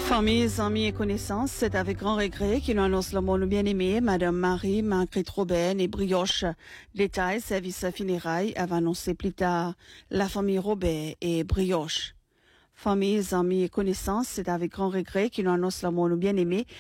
Familles, amis et connaissances, c'est avec grand regret qu'il annonce le mot bien-aimé, Madame Marie-Marguerite Robin et Brioche. Détail, service funérailles, avait annoncé plus tard la famille Robin et Brioche. Familles, amis et connaissances, c'est avec grand regret qu'il annonce le mot bien-aimé,